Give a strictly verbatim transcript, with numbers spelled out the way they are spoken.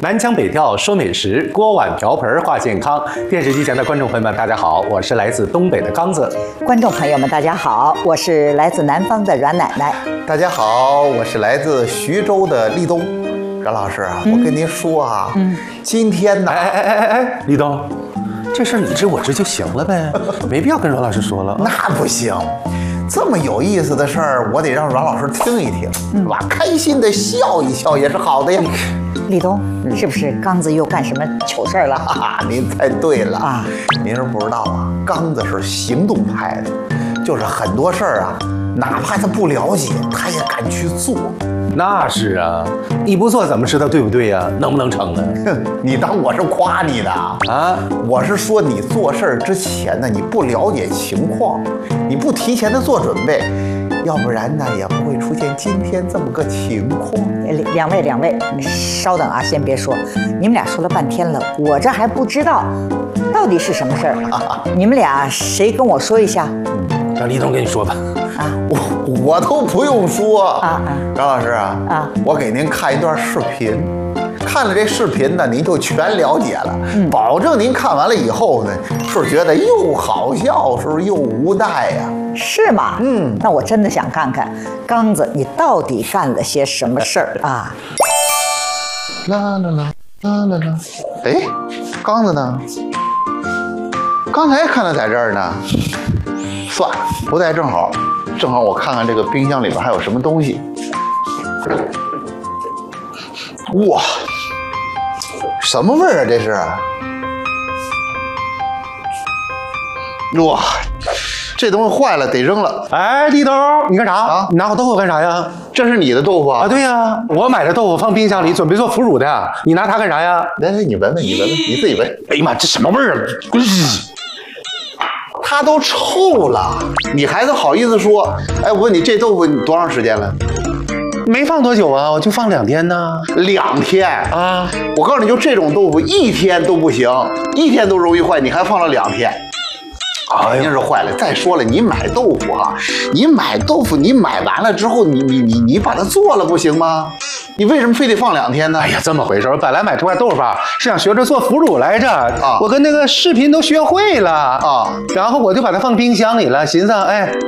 南腔北调说美食，锅碗瓢盆话健康。电视机前的观众朋友们，大家好，我是来自东北的刚子。 观众朋友们，大家好，我是来自南方的阮奶奶。 大家好，我是来自徐州的立冬。阮老师啊，嗯、我跟您说啊，嗯、今天呢， 哎哎哎哎哎，立冬，这事儿你知我知就行了呗，没必要跟阮老师说了。 那不行。这么有意思的事儿，我得让阮老师听一听，是吧？开心的笑一笑也是好的呀。 立冬，是不是刚子又干什么糗事儿了？ 啊，您猜对了啊！您是不知道啊，刚子是行动派的，就是很多事儿啊，哪怕他不了解，他也敢去做。 那是啊，你不做怎么知道对不对呀？能不能成啊？ 哼，你当我是夸你的啊？我是说你做事儿之前呢，你不了解情况，你不提前的做准备，要不然呢也不会出现今天这么个情况。 两位两位，稍等啊，先别说，你们俩说了半天了，我这还不知道到底是什么事儿。啊、你们俩谁跟我说一下？ 嗯、让立冬跟你说吧。 啊，我我都不用说啊， 张老师啊，啊，我给您看一段视频，看了这视频呢，您就全了解了，嗯、保证您看完了以后呢，是觉得又好笑，是又无奈呀、啊， 是吗？嗯，那我真的想看看刚子你到底干了些什么事儿啊？ 啦啦啦啦啦啦，哎，刚子呢？刚才看他在这儿呢，算了，不在正好。正好我看看这个冰箱里边还有什么东西。哇，什么味儿啊？这是？哇，这东西坏了得扔了。 哎，立冬，你干啥啊？你拿我豆腐干啥呀？ 这是你的豆腐啊？ 啊，对呀，我买的豆腐放冰箱里，准备做腐乳的。你拿它干啥呀？ 来来，你闻闻，你闻闻，你自己闻。 哎呀妈，这什么味儿啊？ 它都臭了，你还是好意思说？哎，我问你，这豆腐多长时间了？ 没放多久啊，我就放两天呢。 两天啊！我告诉你，就这种豆腐，一天都不行，一天都容易坏，你还放了两天，肯定是坏了。再说了，你买豆腐啊，你买豆腐，你买完了之后，你你你你把它做了不行吗？你为什么非得放两天呢？ 哎呀，这么回事，我本来买这块豆腐啊，是想学着做腐乳来着。啊，我跟那个视频都学会了啊，然后我就把它放冰箱里了，寻思，哎，